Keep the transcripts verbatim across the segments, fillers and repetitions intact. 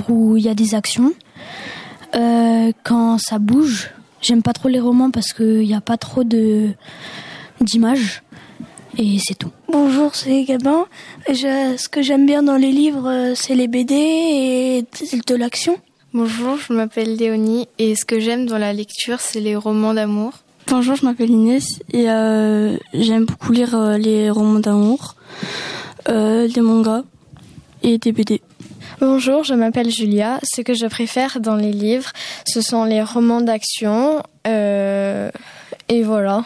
livres où il y a des actions. Euh, quand ça bouge, j'aime pas trop les romans parce qu'il n'y a pas trop de, d'images. Et c'est tout. Bonjour, c'est Gabin. Je, ce que j'aime bien dans les livres, c'est les B D et de l'action. Bonjour, je m'appelle Léonie et ce que j'aime dans la lecture, c'est les romans d'amour. Bonjour, je m'appelle Inès et euh, j'aime beaucoup lire euh, les romans d'amour, euh, des mangas et des B D. Bonjour, je m'appelle Julia. Ce que je préfère dans les livres, ce sont les romans d'action euh, et voilà.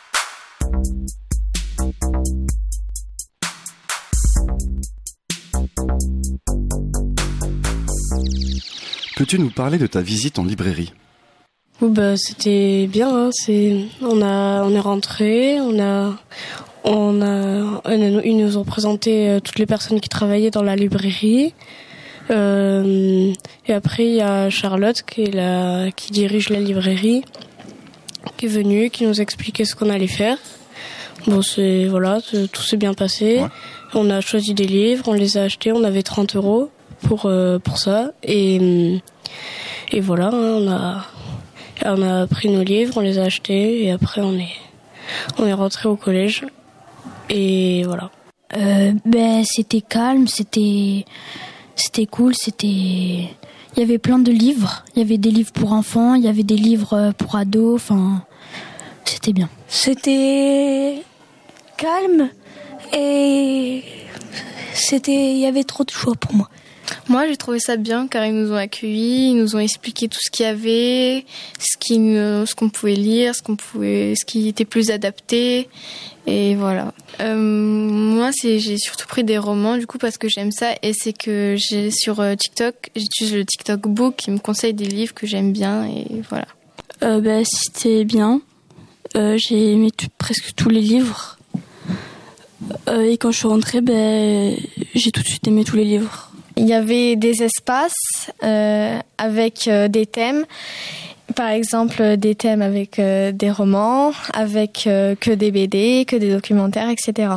Peux-tu nous parler de ta visite en librairie ? Oh bah, c'était bien, hein. c'est, on, a, on est rentré, on a, on a, ils nous ont présenté toutes les personnes qui travaillaient dans la librairie. Euh, et après, il y a Charlotte qui, est la, qui dirige la librairie, qui est venue, qui nous expliquait ce qu'on allait faire. Bon, c'est, voilà, tout s'est bien passé. Ouais. On a choisi des livres, on les a achetés, on avait trente euros pour, euh, pour ça. Et, et voilà, hein, on a, on a pris nos livres, on les a achetés et après on est, on est rentré au collège. Et voilà. Euh, ben, c'était calme, c'était, c'était cool, c'était, il y avait plein de livres. Il y avait des livres pour enfants, il y avait des livres pour ados, enfin, c'était bien. C'était calme et c'était, il y avait trop de choix pour moi. Moi, j'ai trouvé ça bien car ils nous ont accueillis, ils nous ont expliqué tout ce qu'il y avait, ce, qui, ce qu'on pouvait lire, ce qu'on pouvait, ce qui était plus adapté, et voilà. Euh, moi, c'est, j'ai surtout pris des romans du coup parce que j'aime ça et c'est que j'ai sur TikTok, j'utilise le TikTok Book qui me conseille des livres que j'aime bien et voilà. Euh, bah, c'était bien. Euh, j'ai aimé tout, presque tous les livres. Euh, et quand je suis rentrée, bah, j'ai tout de suite aimé tous les livres. Il y avait des espaces euh, avec euh, des thèmes, par exemple des thèmes avec euh, des romans, avec euh, que des B D, que des documentaires, et cetera.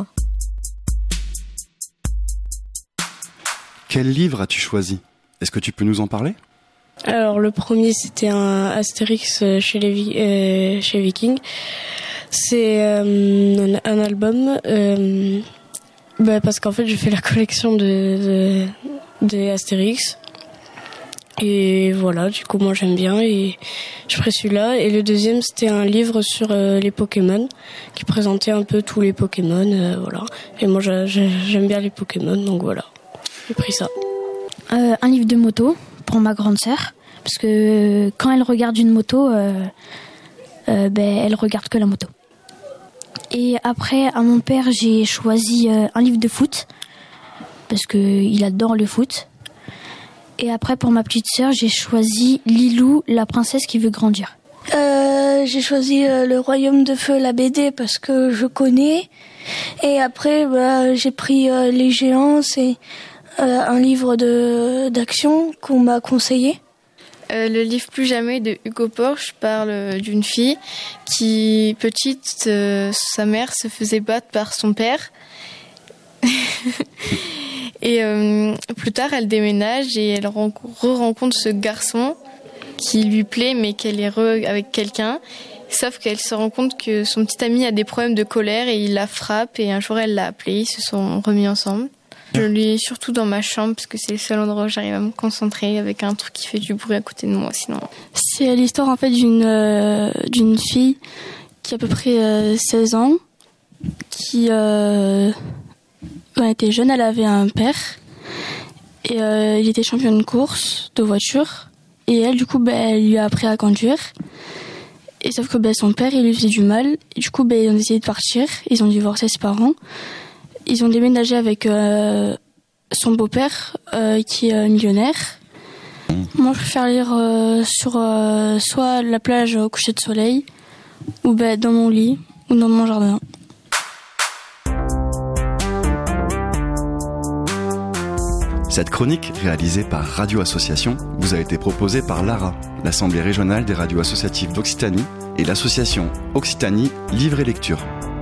Quel livre as-tu choisi ? Est-ce que tu peux nous en parler ? Alors le premier c'était un Astérix chez les euh, chez Viking. C'est euh, un, un album euh, bah, parce qu'en fait j'ai fait la collection de, de des Astérix et voilà, du coup moi j'aime bien et je ferai celui-là. Et le deuxième c'était un livre sur euh, les Pokémon qui présentait un peu tous les Pokémon, euh, voilà. Et moi j'ai, j'aime bien les Pokémon donc voilà, j'ai pris ça. Euh, un livre de moto pour ma grande sœur parce que quand elle regarde une moto, euh, euh, ben elle regarde que la moto. Et après à mon père j'ai choisi euh, un livre de foot parce que il adore le foot. Et après pour ma petite sœur j'ai choisi Lilou, la princesse qui veut grandir. Euh, j'ai choisi euh, le Royaume de Feu, la B D parce que je connais. Et après bah, j'ai pris euh, Les Géants, c'est euh, un livre de d'action qu'on m'a conseillé. Euh, le livre Plus jamais de Hugo Porche parle d'une fille qui, petite, euh, sa mère se faisait battre par son père. Et euh, plus tard, elle déménage et elle re-rencontre ce garçon qui lui plaît, mais qu'elle est re avec quelqu'un. Sauf qu'elle se rend compte que son petit ami a des problèmes de colère et il la frappe. Et un jour, elle l'a appelé, ils se sont remis ensemble. Je le lis surtout dans ma chambre parce que c'est le seul endroit où j'arrive à me concentrer avec un truc qui fait du bruit à côté de moi. Sinon, c'est l'histoire en fait d'une euh, d'une fille qui a à peu près euh, seize ans, qui euh, quand elle était jeune, elle avait un père et euh, il était champion de course de voiture et elle du coup bah, elle lui a appris à conduire. Et sauf que bah, son père il lui faisait du mal et du coup bah, ils ont décidé de partir, ils ont divorcé ses parents. Ils ont déménagé avec euh, son beau-père euh, qui est millionnaire. Moi, je préfère lire euh, sur euh, soit la plage au coucher de soleil, ou bah, dans mon lit, ou dans mon jardin. Cette chronique, réalisée par Radio Association, vous a été proposée par l'A R A, l'Assemblée régionale des radios associatives d'Occitanie, et l'association Occitanie Livre et Lecture.